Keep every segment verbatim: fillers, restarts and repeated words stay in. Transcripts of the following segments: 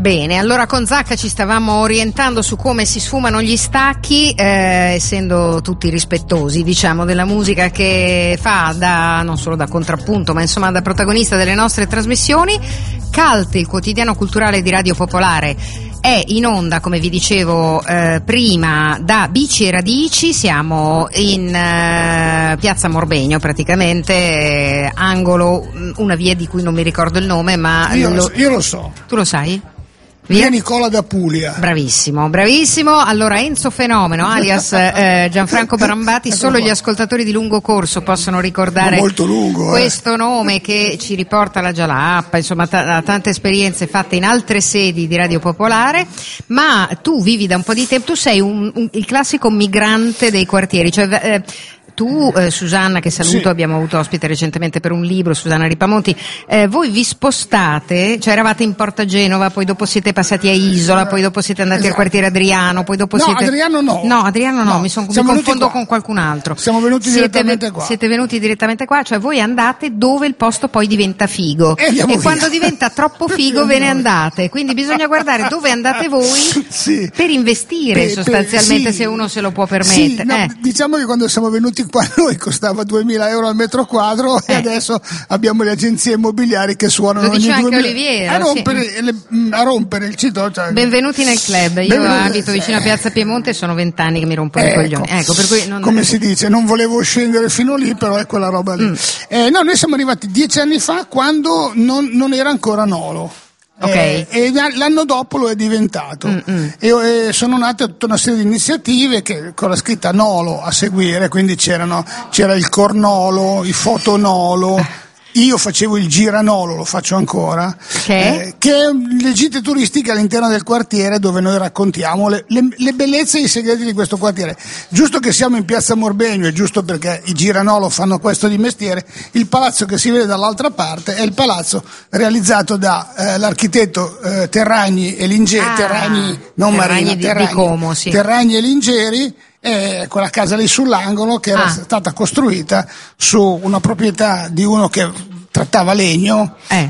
Bene, allora con Zacca ci stavamo orientando su come si sfumano gli stacchi, eh, essendo tutti rispettosi, diciamo, della musica che fa da, non solo da contrappunto, ma insomma da protagonista delle nostre trasmissioni. Cult, il quotidiano culturale di Radio Popolare, è in onda, come vi dicevo eh, prima, da Bici e Radici. Siamo in eh, Piazza Morbegno praticamente, eh, angolo, una via di cui non mi ricordo il nome, ma io lo, lo, io lo so. Tu lo sai? Via Nicola da Puglia. Bravissimo, bravissimo. Allora Enzo Fenomeno, alias eh, Gianfranco Barambati, solo gli ascoltatori di lungo corso possono ricordare molto lungo, questo eh. nome che ci riporta alla Gialappa, insomma t- a tante esperienze fatte in altre sedi di Radio Popolare. Ma tu vivi da un po' di tempo, tu sei un, un, il classico migrante dei quartieri, cioè eh, tu, eh, Susanna, che saluto, sì. Abbiamo avuto ospite recentemente per un libro, Susanna Ripamonti, eh, voi vi spostate, cioè eravate in Porta Genova, poi dopo siete passati a Isola, poi dopo siete andati esatto. al quartiere Adriano, poi dopo no, siete... Adriano no. No, Adriano no, no. mi, son, mi confondo qua. con qualcun altro. Siamo venuti siete direttamente ve- qua. Siete venuti direttamente qua, cioè voi andate dove il posto poi diventa figo. E, e quando diventa troppo figo ve ne andate, quindi bisogna guardare dove andate voi sì. per investire per, sostanzialmente, per, sì. se uno se lo può permettere. Sì, no, eh. Diciamo che quando siamo venuti qua noi costava duemila euro al metro quadro eh. e adesso abbiamo le agenzie immobiliari che suonano lo ogni anche duemila Oliviera, a rompere, sì. le, a rompere il cito. Cioè... Benvenuti nel club. Io Benvenuti. abito vicino a Piazza Piemonte e sono vent'anni che mi rompono ecco. i coglioni. Ecco, per cui non... Come si dice, non volevo scendere fino lì, però è quella roba lì. Mm. Eh, no, noi siamo arrivati dieci anni fa quando non, non era ancora Nolo. Okay. Eh, e l'anno dopo lo è diventato mm-hmm. e, e sono nate tutta una serie di iniziative che, con la scritta Nolo a seguire, quindi c'erano, c'era il Cornolo, i Fotonolo. Io facevo il Giranolo, lo faccio ancora, che? Eh, che è le gite turistiche all'interno del quartiere dove noi raccontiamo le, le, le bellezze e i segreti di questo quartiere. Giusto che siamo in Piazza Morbegno, e giusto perché i Giranolo fanno questo di mestiere, il palazzo che si vede dall'altra parte è il palazzo realizzato da eh, l'architetto eh, Terragni e Lingeri, ah, Terragni, non Terragni Marina, di, Terragni, di Como, sì. Terragni e Lingeri. Eh, quella casa lì sull'angolo che era ah. stata costruita su una proprietà di uno che trattava legno eh.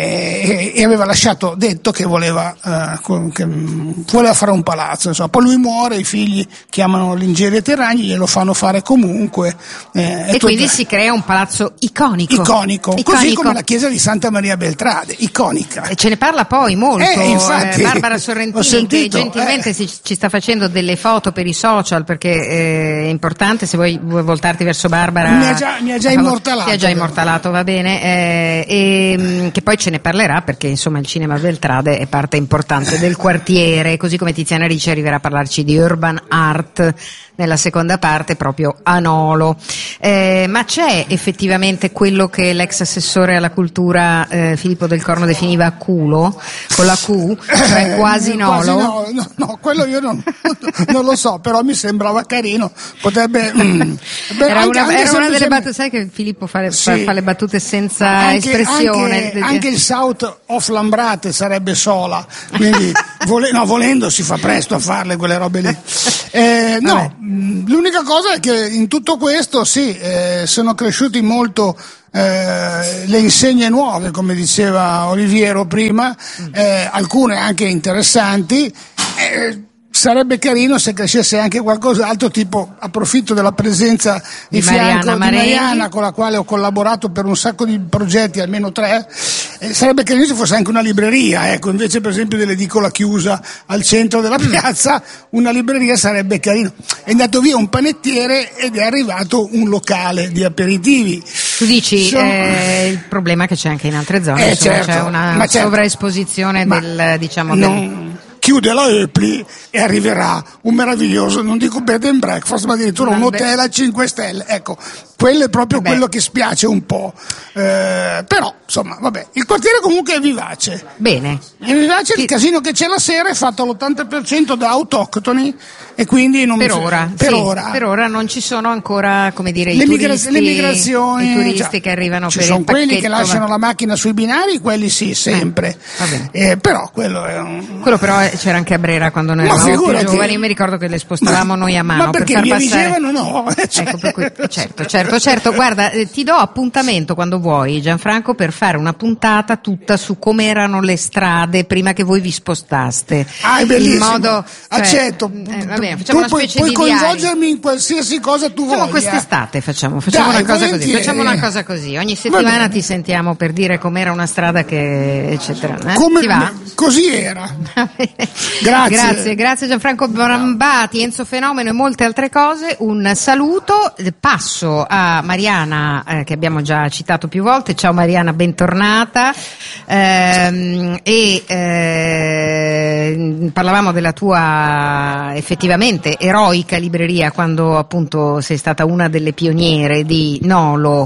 e, e aveva lasciato detto che voleva, uh, che voleva fare un palazzo, insomma. Poi lui muore, i figli chiamano Lingeri e Terragni, glielo fanno fare comunque eh, e quindi si crea un palazzo iconico. iconico iconico così come la chiesa di Santa Maria Beltrade, iconica, e ce ne parla poi molto eh, infatti, eh, Barbara Sorrentini sentito, che gentilmente eh. si, ci sta facendo delle foto per i social, perché eh, è importante. Se vuoi, vuoi voltarti verso Barbara, mi ha già, mi ha già immortalato, ti ha già immortalato, va bene. Eh, e che poi ce ne parlerà, perché insomma il cinema Beltrade è parte importante del quartiere, così come Tiziana Ricci arriverà a parlarci di urban art nella seconda parte, proprio a Nolo. Eh, ma c'è effettivamente quello che l'ex assessore alla cultura eh, Filippo Del Corno definiva culo, con la Q, cioè quasi Nolo? Quasi no, no, no, quello io non, non lo so, però mi sembrava carino, potrebbe... Mm, beh, era anche, una, anche era una delle semplicemente... battute, sai che Filippo fa le, sì. fa le battute senza anche, espressione. Anche, anche il South of Lambrate sarebbe sola, quindi vole, no, volendo si fa presto a farle quelle robe lì. Eh, no, l'unica cosa è che in tutto questo sì, eh, sono cresciuti molto eh, le insegne nuove, come diceva Oliviero prima, eh, alcune anche interessanti. Eh, Sarebbe carino se crescesse anche qualcos'altro, tipo approfitto della presenza di, di fianco Mariana di Mariana, con la quale ho collaborato per un sacco di progetti, almeno tre. Eh, sarebbe carino se fosse anche una libreria, ecco, invece per esempio dell'edicola chiusa al centro della piazza, una libreria sarebbe carino. È andato via un panettiere ed è arrivato un locale di aperitivi. Tu dici Sono... eh, il problema è che c'è anche in altre zone, eh, insomma, certo, c'è una ma certo. sovraesposizione ma del, diciamo, non... del... Chiude la Eupli e arriverà un meraviglioso, non dico bed and breakfast, ma addirittura un hotel a cinque stelle. Ecco, quello è proprio Beh. quello che spiace un po'. Eh, però, insomma, vabbè, il quartiere comunque è vivace. Bene. È vivace, il casino che c'è la sera è fatto all'ottanta per cento da autoctoni e quindi non per mi ora, per sì, ora. Per ora non ci sono ancora, come dire, le i migra- turisti, le migrazioni, i turisti cioè, che arrivano ci per sono il quelli pacchetto, che lasciano ma... la macchina sui binari, quelli sì, sempre. Eh, va bene. Eh, però quello è un... Quello però è, c'era anche a Brera quando noi Ma eravamo più figurati. giovani, mi ricordo che le spostavamo noi a mano Ma perché per mi far passare. Vigevano no? Cioè. Ecco, per cui, certo, certo, certo. Guarda, eh, ti do appuntamento quando vuoi, Gianfranco, per fare una puntata tutta su come erano le strade prima che voi vi spostaste. Ah, è bellissimo. In modo, cioè, accetto. eh, va bene, Tu facciamo una puoi, specie puoi di diario. coinvolgermi in qualsiasi cosa tu Facciamo voglia. quest'estate, facciamo, facciamo Dai, una cosa così, volentieri. facciamo una cosa così. Ogni settimana ti sentiamo per dire com'era una strada che eccetera. Eh? Come, Ti va? Così era. Grazie. grazie, grazie Gianfranco Brambati, Enzo Fenomeno e molte altre cose. Un saluto, passo a Mariana eh, che abbiamo già citato più volte. Ciao Mariana, bentornata. Ehm, e eh, parlavamo della tua effettivamente eroica libreria quando appunto sei stata una delle pioniere di Nolo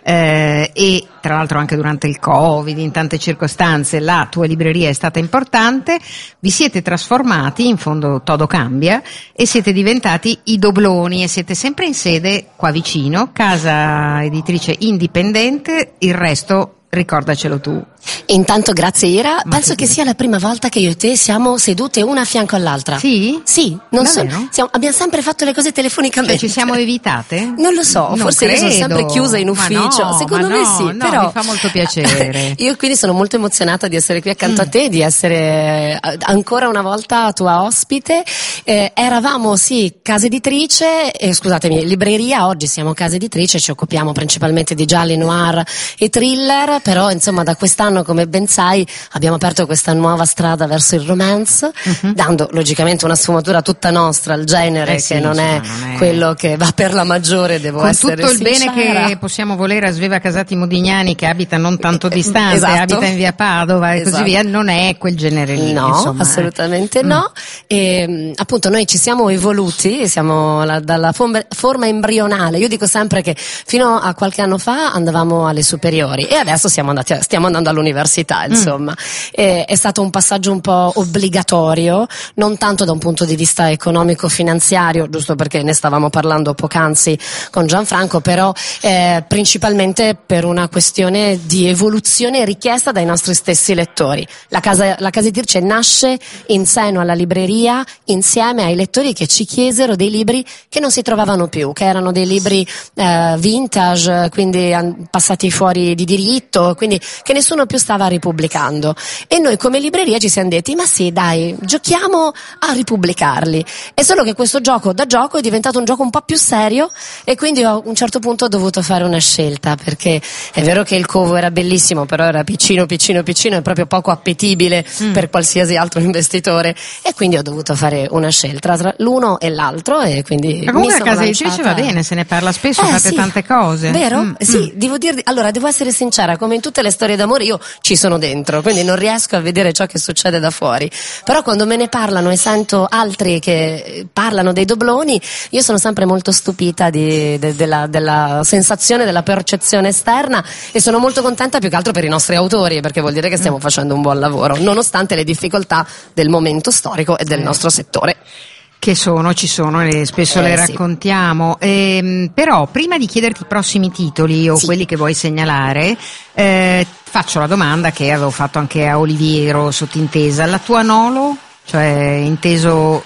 eh, e tra l'altro anche durante il Covid, in tante circostanze la tua libreria è stata importante. Vi siete trasformati, in fondo todo cambia, e siete diventati i Dobloni e siete sempre in sede qua vicino, casa editrice indipendente, il resto ricordacelo tu. Intanto grazie Ira, Ma penso che che sia la prima volta che io e te siamo sedute una a fianco all'altra. Sì? Sì, non so, Davvero? siamo, abbiamo sempre fatto le cose telefonicamente. Cioè ci siamo evitate? Non lo so, Non forse io sono credo. sempre chiusa in Ma ufficio. no, Secondo ma me no, sì, no, però mi fa molto piacere. Io quindi sono molto emozionata di essere qui accanto Mm. a te, di essere eh, ancora una volta tua ospite. Eh, eravamo sì casa editrice, eh, scusatemi, libreria, oggi siamo casa editrice, ci occupiamo principalmente di gialli, noir e thriller, però insomma da quest'anno, come ben sai, abbiamo aperto questa nuova strada verso il romance, Mhm. dando logicamente una sfumatura tutta nostra al genere, Eh sì, che non è, insomma, non è- quello che va per la maggiore, devo Con essere tutto il sincera. bene che possiamo volere a Sveva Casati Modignani, che abita non tanto distante, Esatto. abita in via Padova e Esatto. così via, non è quel genere lì. No, insomma, assolutamente eh. no. E, mh, appunto noi ci siamo evoluti, siamo la- dalla forma, forma embrionale. Io dico sempre che fino a qualche anno fa andavamo alle superiori e adesso siamo andati a- stiamo andando all'università, insomma. E, è stato un passaggio un po' obbligatorio, non tanto da un punto di vista economico-finanziario, giusto perché ne stavamo parlando poc'anzi con Gianfranco, però eh, principalmente per una questione di evoluzione richiesta dai nostri stessi lettori. La casa, la casa editrice nasce in seno alla libreria insieme ai lettori che ci chiesero dei libri che non si trovavano più, che erano dei libri eh, vintage, quindi an- passati fuori di diritto, quindi che nessuno più stava ripubblicando. E noi come libreria ci siamo detti, ma sì dai, giochiamo a ripubblicarli. È solo che questo gioco da gioco è diventato un gioco un po' più serio e quindi a un certo punto ho dovuto fare una scelta, perché è vero che il covo era bellissimo, però era piccino piccino piccino e proprio poco appetibile Mm. per qualsiasi altro investitore, e quindi ho dovuto fare una scelta tra l'uno e l'altro, e quindi Ma comunque mi la sono casa editrice lanciata. va bene, se ne parla spesso, Eh, fate sì. tante cose. Vero? Mm, Sì, mm. devo dirti, allora devo essere sincera, come in tutte le storie d'amore io ci sono dentro, quindi non riesco a vedere ciò che succede da fuori, però quando me ne parlano e sento altri che parlano dei dobloni, io sono sempre molto stupita di, de, della, della sensazione, della percezione esterna, e sono molto contenta più che altro per i nostri autori, perché vuol dire che stiamo facendo un buon lavoro, nonostante le difficoltà del momento storico e del Eh. nostro settore. Che sono, ci sono e spesso Eh, le sì. raccontiamo. Ehm, però prima di chiederti i prossimi titoli o Sì. quelli che vuoi segnalare, eh, faccio la domanda che avevo fatto anche a Oliviero sottintesa. La tua Nolo? Cioè inteso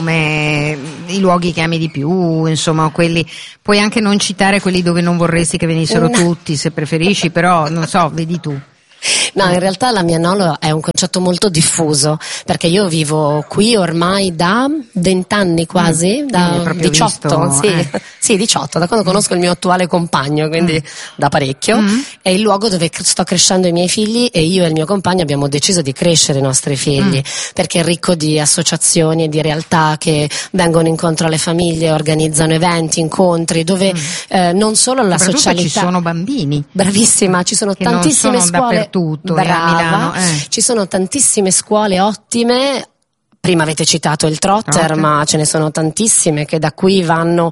come i luoghi che ami di più, insomma quelli, puoi anche non citare quelli dove non vorresti che venissero No. tutti se preferisci, però non so, vedi tu. No, in realtà la mia Nolo è un concetto molto diffuso, perché io vivo qui ormai da vent'anni quasi, Mm, da quindi è proprio diciotto, visto, sì, eh. sì, diciotto, da quando conosco il mio attuale compagno, quindi da parecchio. Mm. È il luogo dove cr- sto crescendo i miei figli, e io e il mio compagno abbiamo deciso di crescere i nostri figli, Mm. perché è ricco di associazioni e di realtà che vengono incontro alle famiglie, organizzano eventi, incontri, dove eh, non solo la Mm. Soprattutto socialità... ci sono bambini. Bravissima, ci sono Che non tantissime sono scuole. dappertutto, e a Brava, Milano, eh. ci sono tantissime scuole ottime. Prima avete citato il Trotter, Trotter. ma ce ne sono tantissime che da qui vanno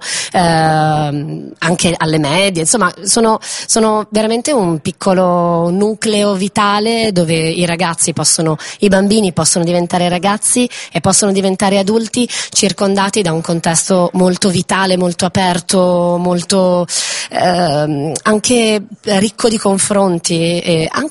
ehm, anche alle medie, insomma sono, sono veramente un piccolo nucleo vitale dove i ragazzi possono, i bambini possono diventare ragazzi e possono diventare adulti circondati da un contesto molto vitale, molto aperto, molto ehm, anche ricco di confronti, e anche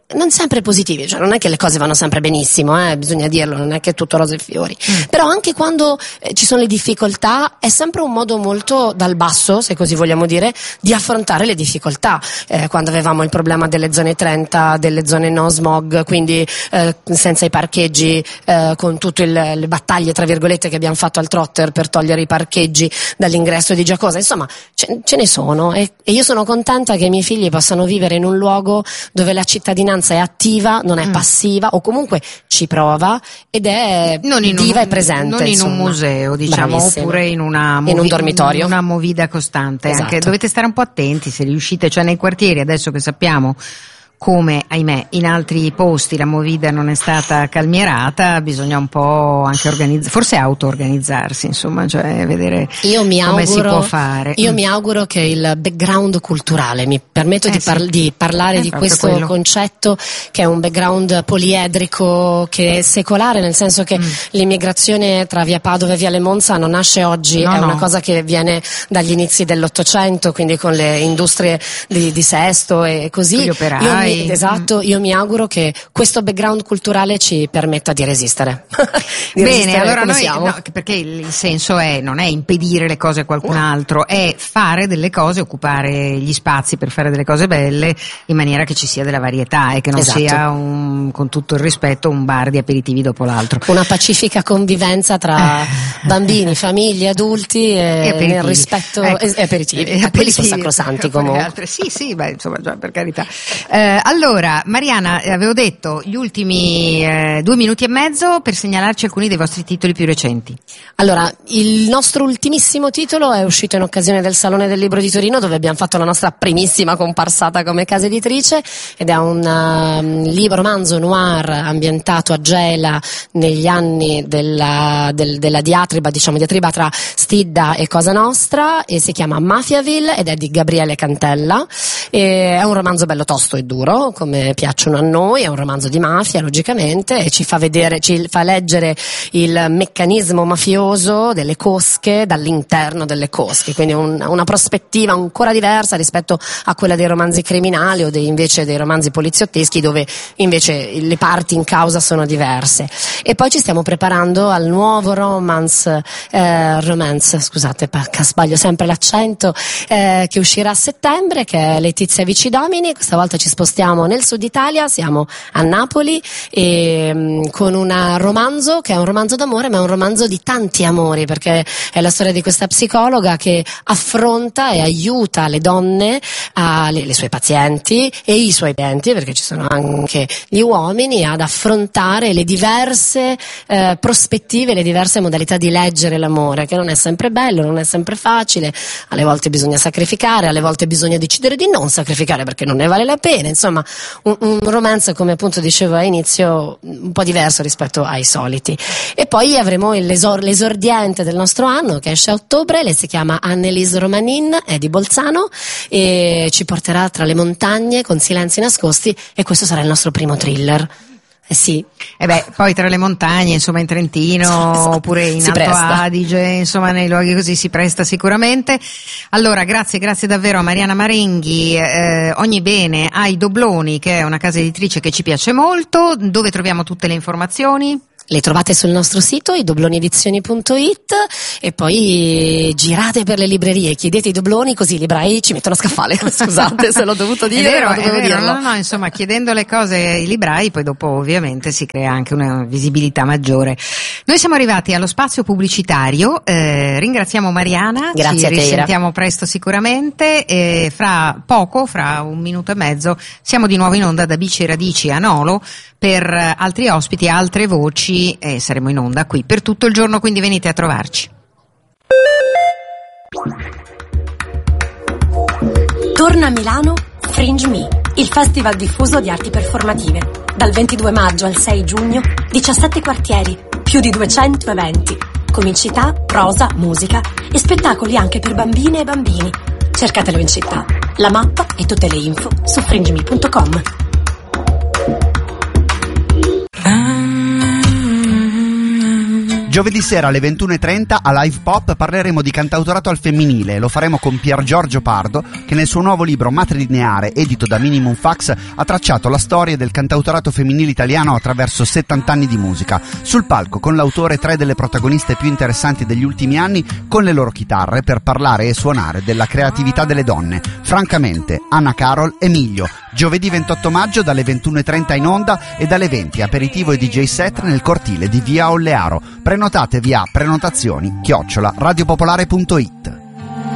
non sempre positivi, cioè non è che le cose vanno sempre benissimo, eh, bisogna dirlo, non è che è tutto rose e fiori, mm. però anche quando eh, ci sono le difficoltà è sempre un modo molto dal basso, se così vogliamo dire, di affrontare le difficoltà. Eh, quando avevamo il problema delle zone trenta, delle zone no smog, quindi eh, senza i parcheggi, eh, con tutte il, le battaglie tra virgolette che abbiamo fatto al trotter per togliere i parcheggi dall'ingresso di Giacosa, insomma ce, ce ne sono, e, e io sono contenta che i miei figli possano vivere in un luogo dove la cittadinanza è attiva, non è mm. passiva, o comunque ci prova ed è non in viva un, e presente. Non in insomma. un museo, diciamo, Bravissimo. Oppure in una movi- in un dormitorio. Una movida costante. Esatto. Anche dovete stare un po' attenti se riuscite, cioè nei quartieri, adesso che sappiamo come, ahimè, in altri posti la movida non è stata calmierata, bisogna un po' anche organizzare, forse auto-organizzarsi, insomma, cioè vedere io mi come auguro, si può fare. Io mm. mi auguro che il background culturale, mi permetto eh di, par- sì. di parlare eh, di questo quello. concetto, che è un background poliedrico, che è secolare, nel senso che mm. l'immigrazione tra via Padova e via Le Monza non nasce oggi, no, è no. una cosa che viene dagli inizi dell'Ottocento, quindi con le industrie di, di Sesto e così. Gli operai. Io mi, esatto, io mi auguro che questo background culturale ci permetta di resistere. di Bene, resistere allora come noi, siamo. no, perché il senso è, non è impedire le cose a qualcun altro, è fare delle cose, occupare gli spazi per fare delle cose belle in maniera che ci sia della varietà e che non esatto. sia un, con tutto il rispetto, un bar di aperitivi dopo l'altro. Una pacifica convivenza tra bambini, famiglie, adulti e, e nel rispetto ecco. e aperitivi. E aperitivi. Quelli sono sacrosanti comunque. Altre. Sì, sì, beh, insomma, già, per carità. Eh, allora, Mariana, avevo detto gli ultimi eh, due minuti e mezzo per segnalarci alcuni dei vostri titoli più recenti. Allora, il nostro ultimissimo titolo è uscito in occasione del Salone del Libro di Torino, dove abbiamo fatto la nostra primissima comparsata come casa editrice, ed è un uh, libro romanzo noir ambientato a Gela negli anni della, del, della diatriba, diciamo diatriba tra Stidda e Cosa Nostra, e si chiama Mafiaville ed è di Gabriele Cantella. E è un romanzo bello tosto e duro, come piacciono a noi, è un romanzo di mafia logicamente, e ci fa vedere, ci fa leggere il meccanismo mafioso delle cosche dall'interno delle cosche, quindi un, una prospettiva ancora diversa rispetto a quella dei romanzi criminali o dei, invece dei romanzi poliziotteschi, dove invece le parti in causa sono diverse. E poi ci stiamo preparando al nuovo romance, eh, romance scusate, sbaglio sempre l'accento, eh, che uscirà a settembre, che è Letizia Vici-Domini. Questa volta ci spostiamo nel sud Italia, siamo a Napoli, e mh, con un romanzo che è un romanzo d'amore, ma è un romanzo di tanti amori, perché è la storia di questa psicologa che affronta e aiuta le donne, a, le, le sue pazienti e i suoi clienti, perché ci sono anche gli uomini, ad affrontare le diverse eh, prospettive, le diverse modalità di leggere l'amore, che non è sempre bello, non è sempre facile, alle volte bisogna sacrificare, alle volte bisogna decidere di non sacrificare perché non ne vale la pena, insomma un, un romanzo, come appunto dicevo a inizio, un po' diverso rispetto ai soliti. E poi avremo l'esor- l'esordiente del nostro anno, che esce a ottobre, lei si chiama Annelise Romanin, è di Bolzano e ci porterà tra le montagne con silenzi nascosti, e questo sarà il nostro primo thriller. Eh sì. E beh, poi tra le montagne, insomma in Trentino, esatto, oppure in si Alto presta. Adige, insomma nei luoghi così si presta sicuramente. Allora, grazie, grazie davvero a Mariana Marenghi, eh, ogni bene ai Dobloni, che è una casa editrice che ci piace molto. Dove troviamo tutte le informazioni? Le trovate sul nostro sito i dobloni edizioni punto it, e poi girate per le librerie, chiedete i dobloni, così i librai ci mettono a scaffale. Scusate se l'ho dovuto dire, è vero, ma dovevo è vero, dirlo. no, no, insomma, chiedendo le cose ai librai, poi dopo ovviamente si crea anche una visibilità maggiore. Noi siamo arrivati allo spazio pubblicitario, eh, ringraziamo Mariana, Grazie ci a te, risentiamo Ira. presto sicuramente, e fra poco, fra un minuto e mezzo, siamo di nuovo in onda da Bici e Radici a Nolo per altri ospiti, altre voci, e saremo in onda qui per tutto il giorno, quindi venite a trovarci. Torna a Milano Fringe Me, il festival diffuso di arti performative. Dal ventidue maggio al sei giugno, diciassette quartieri, più di duecento eventi, comicità, prosa, musica e spettacoli anche per bambine e bambini. Cercatelo in città. La mappa e tutte le info su fringe me punto com. Giovedì sera alle ventuno e trenta a Live Pop parleremo di cantautorato al femminile e lo faremo con Pier Giorgio Pardo, che nel suo nuovo libro Matrilineare, edito da Minimum Fax, ha tracciato la storia del cantautorato femminile italiano attraverso settanta anni di musica. Sul palco con l'autore tre delle protagoniste più interessanti degli ultimi anni con le loro chitarre per parlare e suonare della creatività delle donne. Francamente, Anna Carol, Emilio. Giovedì ventotto maggio dalle ventuno e trenta in onda e dalle venti aperitivo e D J set nel cortile di via Ollearo. Prenotate via prenotazioni chiocciola radiopopolare punto it.